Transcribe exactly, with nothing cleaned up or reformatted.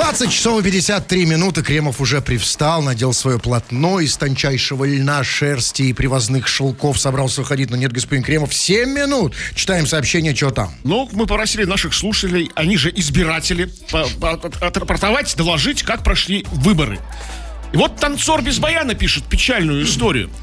двадцать часов и пятьдесят три минуты. Кремов уже привстал, надел свое полотно из тончайшего льна, шерсти и привозных шелков. Собрался уходить, но нет, господин Кремов. Семь минут. Читаем сообщение, что там. Ну, мы попросили наших слушателей, они же избиратели, отрапортовать, доложить, как прошли выборы. И вот танцор без баяна пишет печальную историю.